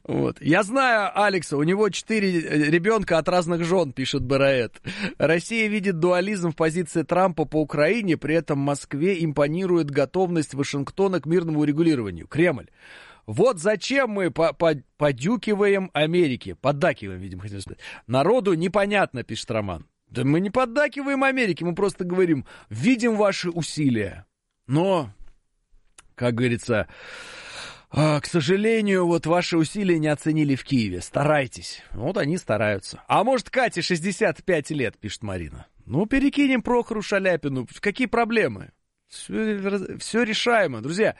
Вот. Я знаю Алекса, у него 4 ребенка от разных жен, пишет Бараэт. Россия видит дуализм в позиции Трампа по Украине, при этом Москве импонирует готовность Вашингтона к мирному урегулированию. Кремль. Вот зачем мы поддакиваем Америке. Поддакиваем, видимо, хотел сказать. Народу непонятно, пишет Роман. Да мы не поддакиваем Америке, мы просто говорим, видим ваши усилия. Но, как говорится, к сожалению, вот ваши усилия не оценили в Киеве. Старайтесь. Вот они стараются. А может, Кате 65 лет, пишет Марина. Ну, перекинем Прохору Шаляпину. Какие проблемы? Все решаемо. Друзья,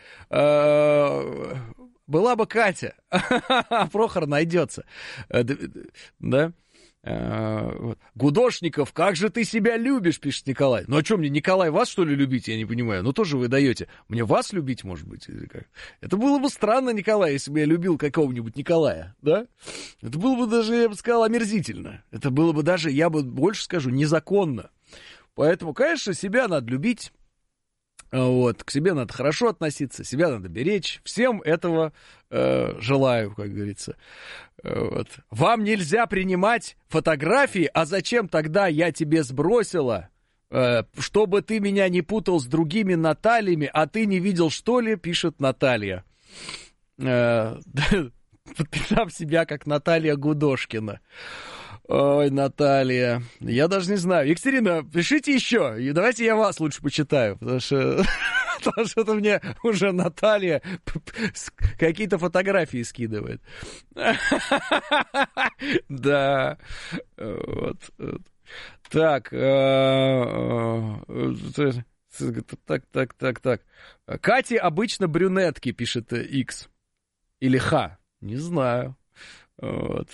была бы Катя, Прохор найдется. Да? Гудошников, как же ты себя любишь, пишет Николай. Ну а что мне, Николай, вас что ли любить, я не понимаю. Ну тоже вы даете. Мне вас любить, может быть, или как? Это было бы странно, Николай, если бы я любил какого-нибудь Николая, да? Это было бы даже, я бы сказал, омерзительно. Это было бы даже, я бы больше скажу, незаконно. Поэтому, конечно, себя надо любить. Вот, к себе надо хорошо относиться, себя надо беречь. Всем этого желаю, как говорится. Вот. Вам нельзя принимать фотографии, а зачем тогда я тебе сбросила, чтобы ты меня не путал с другими Натальями, а ты не видел, что ли, пишет Наталья. Подписав себя как Наталья Гудошкина. Ой, Наталья, я даже не знаю. Екатерина, пишите еще, и давайте я вас лучше почитаю, потому что это мне уже Наталья какие-то фотографии скидывает. Да, вот. Так, так. Кати обычно брюнетки, пишет X. Или Х, не знаю. Вот.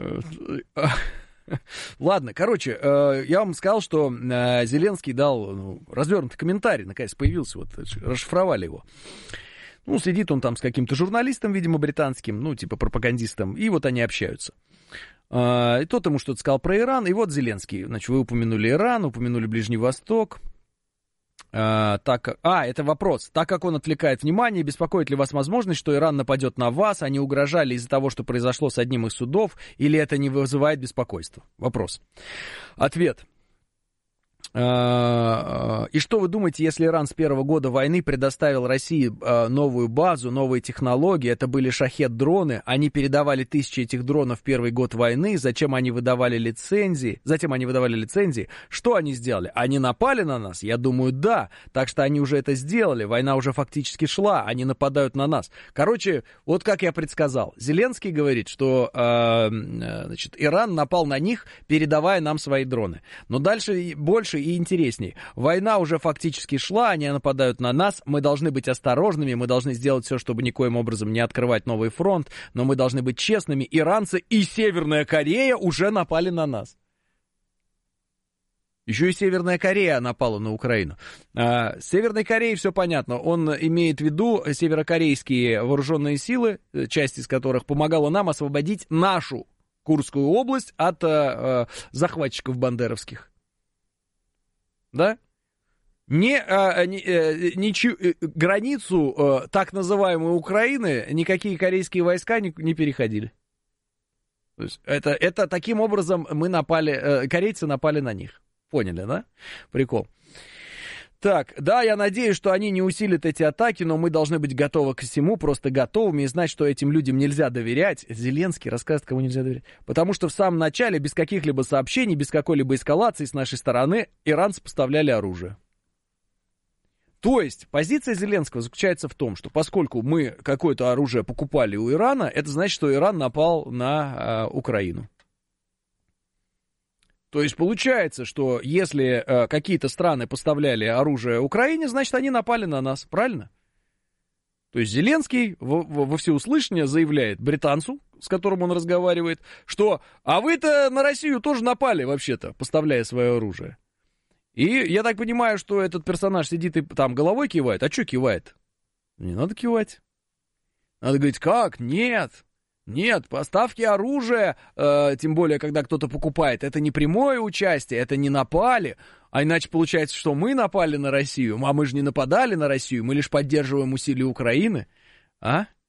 Ладно, короче, я вам сказал, что Зеленский дал развернутый комментарий, наконец появился, вот, расшифровали его. Ну, сидит он там с каким-то журналистом, видимо, британским, ну, типа пропагандистом, и вот они общаются. И тот ему что-то сказал про Иран, и вот Зеленский, значит, вы упомянули Иран, упомянули Ближний Восток. Это вопрос. Так как он отвлекает внимание, беспокоит ли вас возможность, что Иран нападет на вас? Они угрожали из-за того, что произошло с одним из судов, или это не вызывает беспокойства? Вопрос. Ответ. И что вы думаете, если Иран с первого года войны предоставил России новую базу, новые технологии, это были шахед-дроны, они передавали тысячи этих дронов в первый год войны, затем они выдавали лицензии, что они сделали? Они напали на нас? Я думаю, да, так что они уже это сделали, война уже фактически шла, они нападают на нас. Короче, вот как я предсказал, Зеленский говорит, что Иран напал на них, передавая нам свои дроны. Но дальше больше и интересней. Война уже фактически шла, они нападают на нас, мы должны быть осторожными, мы должны сделать все, чтобы никоим образом не открывать новый фронт, но мы должны быть честными. Иранцы и Северная Корея уже напали на нас. Еще и Северная Корея напала на Украину. С Северной Кореей все понятно. Он имеет в виду северокорейские вооруженные силы, часть из которых помогала нам освободить нашу Курскую область от захватчиков бандеровских. Да? Границу так называемой Украины никакие корейские войска не переходили. То есть это таким образом мы напали, корейцы напали на них. Поняли, да? Прикол. Так, да, я надеюсь, что они не усилят эти атаки, но мы должны быть готовы к всему, просто готовыми и знать, что этим людям нельзя доверять. Зеленский рассказывает, кому нельзя доверять. Потому что в самом начале, без каких-либо сообщений, без какой-либо эскалации с нашей стороны, иранцы поставляли оружие. То есть, позиция Зеленского заключается в том, что поскольку мы какое-то оружие покупали у Ирана, это значит, что Иран напал на Украину. То есть получается, что если какие-то страны поставляли оружие Украине, значит, они напали на нас, правильно? То есть Зеленский во всеуслышание заявляет британцу, с которым он разговаривает, что «а вы-то на Россию тоже напали вообще-то, поставляя свое оружие». И я так понимаю, что этот персонаж сидит и там головой кивает. А что кивает? Не надо кивать. Надо говорить, как? Нет, поставки оружия, тем более, когда кто-то покупает, это не прямое участие, это не напали. А иначе получается, что мы напали на Россию, а мы же не нападали на Россию, мы лишь поддерживаем усилия Украины. А?